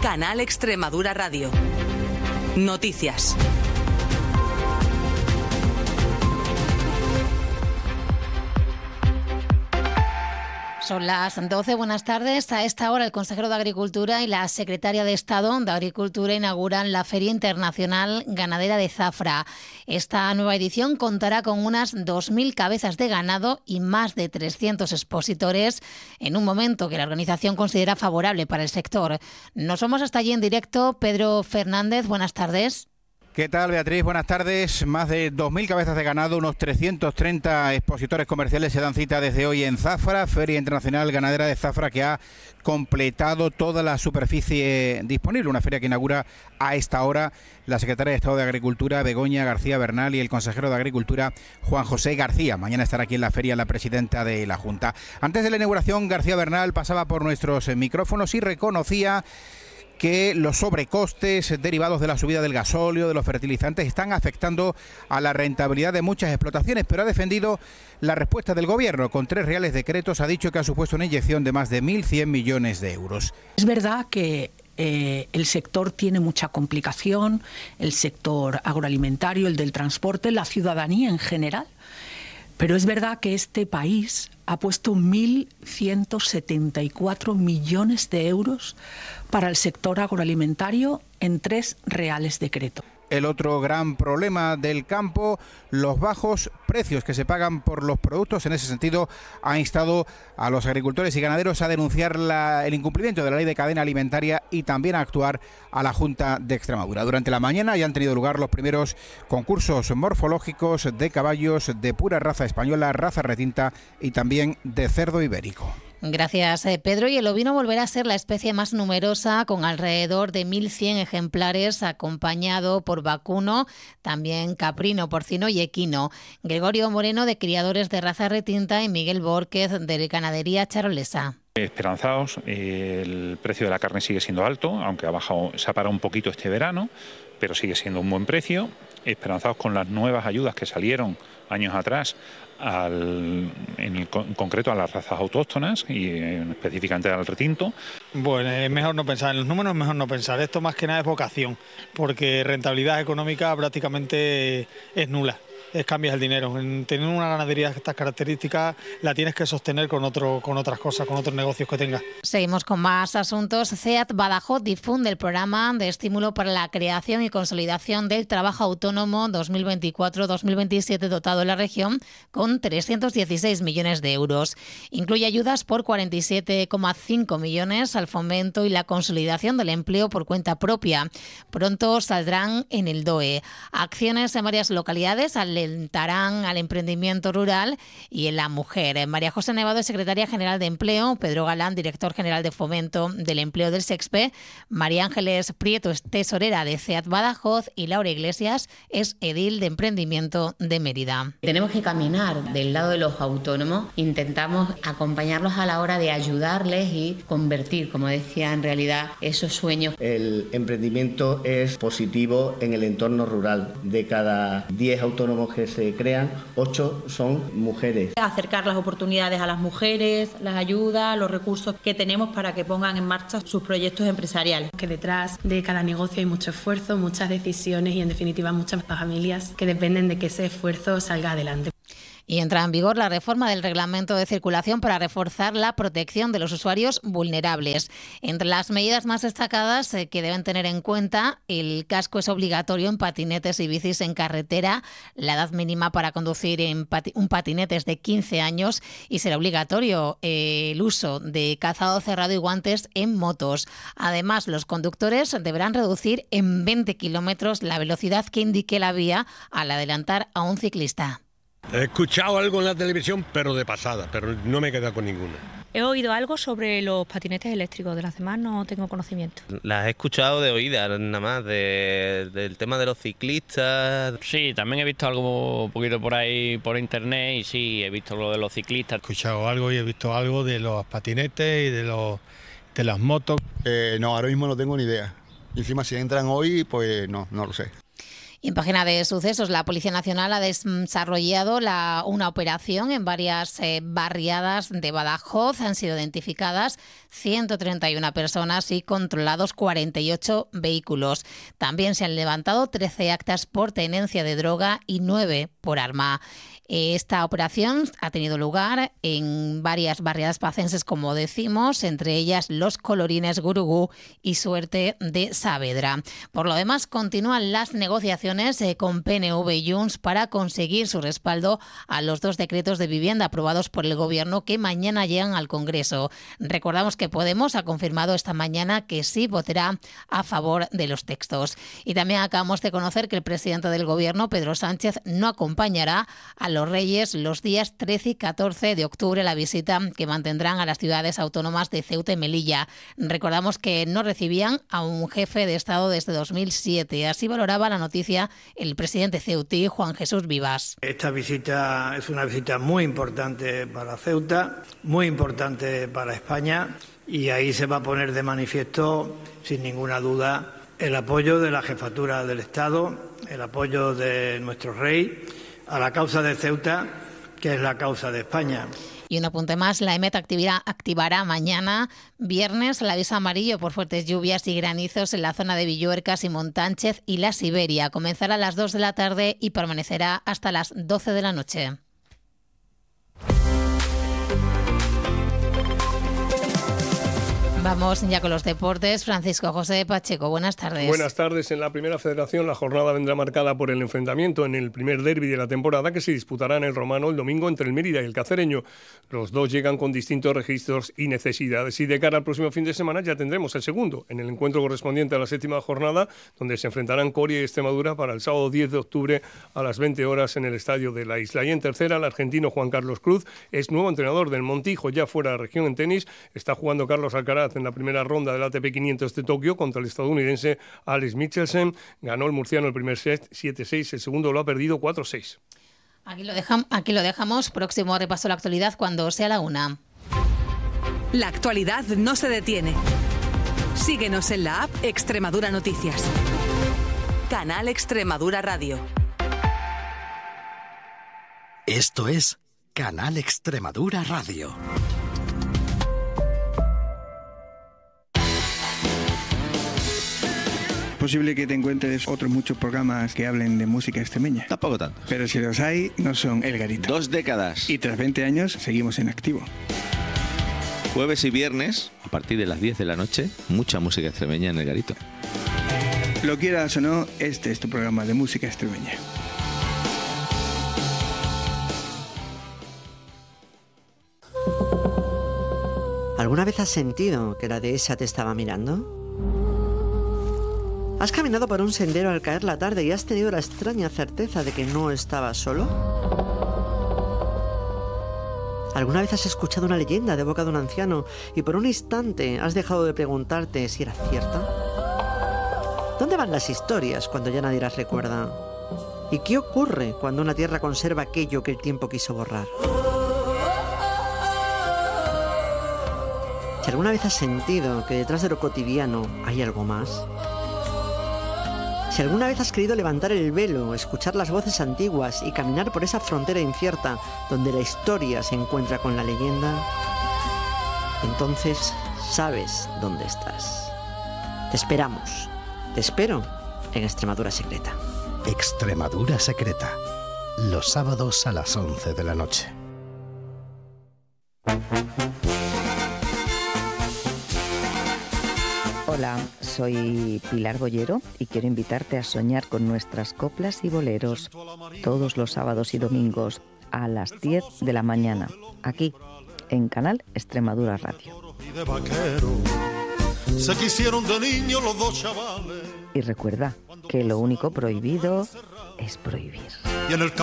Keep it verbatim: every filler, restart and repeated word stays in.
Canal Extremadura Radio. Noticias. Son las doce, buenas tardes. A esta hora el consejero de Agricultura y la secretaria de Estado de Agricultura inauguran la Feria Internacional Ganadera de Zafra. Esta nueva edición contará con unas dos mil cabezas de ganado y más de trescientos expositores en un momento que la organización considera favorable para el sector. Nos vamos hasta allí en directo. Pedro Fernández, buenas tardes. ¿Qué tal, Beatriz? Buenas tardes. Más de dos mil cabezas de ganado, unos trescientos treinta expositores comerciales se dan cita desde hoy en Zafra, Feria Internacional Ganadera de Zafra, que ha completado toda la superficie disponible. Una feria que inaugura a esta hora la secretaria de Estado de Agricultura, Begoña García Bernal, y el consejero de Agricultura, Juan José García. Mañana estará aquí en la feria la presidenta de la Junta. Antes de la inauguración, García Bernal pasaba por nuestros micrófonos y reconocía que los sobrecostes derivados de la subida del gasóleo, de los fertilizantes, están afectando a la rentabilidad de muchas explotaciones, pero ha defendido la respuesta del Gobierno. Con tres reales decretos ha dicho que ha supuesto una inyección de más de mil cien millones de euros. Es verdad que eh, el sector tiene mucha complicación, el sector agroalimentario, el del transporte, la ciudadanía en general, pero es verdad que este país ha puesto mil ciento setenta y cuatro millones de euros para el sector agroalimentario en tres reales decretos. El otro gran problema del campo, los bajos precios que se pagan por los productos. En ese sentido, ha instado a los agricultores y ganaderos a denunciar la, el incumplimiento de la ley de cadena alimentaria y también a actuar a la Junta de Extremadura. Durante la mañana ya han tenido lugar los primeros concursos morfológicos de caballos de pura raza española, raza retinta y también de cerdo ibérico. Gracias, Pedro. Y el ovino volverá a ser la especie más numerosa, con alrededor de mil cien ejemplares, acompañado por vacuno, también caprino, porcino y equino. Gregorio Moreno, de Criadores de Raza Retinta, y Miguel Bórquez, de Ganadería Charolesa. Esperanzados, el precio de la carne sigue siendo alto, aunque ha bajado, se ha parado un poquito este verano, pero sigue siendo un buen precio. Esperanzados con las nuevas ayudas que salieron años atrás, al, en, el, en concreto a las razas autóctonas y en, específicamente al retinto. Bueno, es mejor no pensar en los números, es mejor no pensar. Esto más que nada es vocación, porque rentabilidad económica prácticamente es nula. Es cambias el dinero. En tener una ganadería de estas características la tienes que sostener con otro, con otras cosas, con otros negocios que tengas. Seguimos con más asuntos. SEAT Badajoz difunde el programa de estímulo para la creación y consolidación del trabajo autónomo dos mil veinticuatro dos mil veintisiete, dotado en la región con trescientos dieciséis millones de euros. Incluye ayudas por cuarenta y siete coma cinco millones al fomento y la consolidación del empleo por cuenta propia. Pronto saldrán en el D O E. Acciones en varias localidades al alentarán al emprendimiento rural y en la mujer. María José Nevado es secretaria general de Empleo, Pedro Galán, director general de Fomento del Empleo del SEXPE, María Ángeles Prieto es tesorera de SEAT Badajoz y Laura Iglesias es edil de Emprendimiento de Mérida. Tenemos que caminar del lado de los autónomos, intentamos acompañarlos a la hora de ayudarles y convertir, como decía, en realidad esos sueños. El emprendimiento es positivo en el entorno rural. De cada diez autónomos que se crean, ocho son mujeres. Acercar las oportunidades a las mujeres, las ayudas, los recursos que tenemos para que pongan en marcha sus proyectos empresariales. Que detrás de cada negocio hay mucho esfuerzo, muchas decisiones y en definitiva muchas familias que dependen de que ese esfuerzo salga adelante. Y entra en vigor la reforma del reglamento de circulación para reforzar la protección de los usuarios vulnerables. Entre las medidas más destacadas eh, que deben tener en cuenta, el casco es obligatorio en patinetes y bicis en carretera, la edad mínima para conducir en pati- un patinete es de quince años y será obligatorio eh, el uso de calzado cerrado y guantes en motos. Además, los conductores deberán reducir en veinte kilómetros la velocidad que indique la vía al adelantar a un ciclista. He escuchado algo en la televisión, pero de pasada, pero no me he quedado con ninguna. He oído algo sobre los patinetes eléctricos, de las demás no tengo conocimiento. Las he escuchado de oídas, nada más, de, del tema de los ciclistas. Sí, también he visto algo un poquito por ahí por internet y sí, he visto lo de los ciclistas. He escuchado algo y he visto algo de los patinetes y de, los, de las motos. Eh, no, ahora mismo no tengo ni idea. Y encima si entran hoy, pues no, no lo sé. Y en página de sucesos, la Policía Nacional ha desarrollado la, una operación en varias eh, barriadas de Badajoz. Han sido identificadas ciento treinta y una personas y controlados cuarenta y ocho vehículos. También se han levantado trece actas por tenencia de droga y nueve por arma. Esta operación ha tenido lugar en varias barriadas pacenses, como decimos, entre ellas Los Colorines, Gurugú y Suerte de Saavedra. Por lo demás, continúan las negociaciones eh, con P N V y Junts para conseguir su respaldo a los dos decretos de vivienda aprobados por el Gobierno que mañana llegan al Congreso. Recordamos que Podemos ha confirmado esta mañana que sí votará a favor de los textos. Y también acabamos de conocer que el presidente del Gobierno, Pedro Sánchez, no acompañará a los Reyes los días trece y catorce de octubre, la visita que mantendrán a las ciudades autónomas de Ceuta y Melilla. Recordamos que no recibían a un jefe de Estado desde dos mil siete. Así valoraba la noticia el presidente ceutí, Juan Jesús Vivas. Esta visita es una visita muy importante para Ceuta, muy importante para España, y ahí se va a poner de manifiesto, sin ninguna duda, el apoyo de la jefatura del Estado, el apoyo de nuestro rey a la causa de Ceuta, que es la causa de España. Y un apunte más, la EMET activará, activará mañana, viernes, el aviso amarillo por fuertes lluvias y granizos en la zona de Villuercas y Montánchez y la Siberia. Comenzará a las dos de la tarde y permanecerá hasta las doce de la noche. Vamos ya con los deportes. Francisco José Pacheco, buenas tardes. Buenas tardes. En la Primera Federación la jornada vendrá marcada por el enfrentamiento en el primer derbi de la temporada que se disputará en el Romano el domingo entre el Mérida y el Cacereño. Los dos llegan con distintos registros y necesidades, y de cara al próximo fin de semana ya tendremos el segundo, en el encuentro correspondiente a la séptima jornada, donde se enfrentarán Coria y Extremadura para el sábado diez de octubre a las veinte horas en el Estadio de la Isla. Y en tercera, el argentino Juan Carlos Cruz es nuevo entrenador del Montijo, ya fuera de región en tenis. Está jugando Carlos Alcaraz en la primera ronda del A T P quinientos de Tokio contra el estadounidense Alex Michelsen. Ganó el murciano el primer set siete seis, el segundo lo ha perdido cuatro seis. Aquí lo, dejam- aquí lo dejamos. Próximo repaso a la actualidad cuando sea la una. La actualidad no se detiene. Síguenos en la app Extremadura Noticias. Canal Extremadura Radio. Esto es Canal Extremadura Radio. Es posible que te encuentres otros muchos programas que hablen de música extremeña. Tampoco tanto. Pero si los hay, no son El Garito. Dos décadas. Y tras veinte años, seguimos en activo. Jueves y viernes, a partir de las diez de la noche, mucha música extremeña en El Garito. Lo quieras o no, este es tu programa de música extremeña. ¿Alguna vez has sentido que la dehesa te estaba mirando? ¿Has caminado por un sendero al caer la tarde y has tenido la extraña certeza de que no estabas solo? ¿Alguna vez has escuchado una leyenda de boca de un anciano y por un instante has dejado de preguntarte si era cierta? ¿Dónde van las historias cuando ya nadie las recuerda? ¿Y qué ocurre cuando una tierra conserva aquello que el tiempo quiso borrar? Si alguna vez has sentido que detrás de lo cotidiano hay algo más, si alguna vez has querido levantar el velo, escuchar las voces antiguas y caminar por esa frontera incierta donde la historia se encuentra con la leyenda, entonces sabes dónde estás. Te esperamos. Te espero en Extremadura Secreta. Extremadura Secreta. Los sábados a las once de la noche. Hola, soy Pilar Bollero y quiero invitarte a soñar con nuestras coplas y boleros todos los sábados y domingos a las diez de la mañana, aquí en Canal Extremadura Radio. Se quisieron de niños los dos chavales. Y recuerda que lo único prohibido es prohibir. Y en el